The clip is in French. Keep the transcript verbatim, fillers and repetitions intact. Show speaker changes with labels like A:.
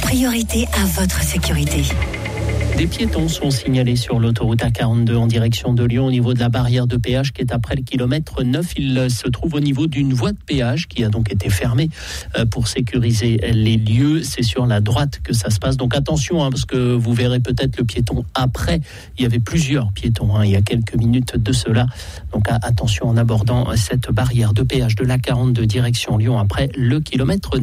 A: priorité à votre sécurité.
B: Des piétons sont signalés sur l'autoroute A quarante-deux en direction de Lyon au niveau de la barrière de péage qui est après le kilomètre neuf. Il se trouve au niveau d'une voie de péage qui a donc été fermée pour sécuriser les lieux. C'est sur la droite que ça se passe. Donc attention, hein, parce que vous verrez peut-être le piéton après. Il y avait plusieurs piétons hein, il y a quelques minutes de cela. Donc attention en abordant cette barrière de péage de l'A quarante-deux direction Lyon après le kilomètre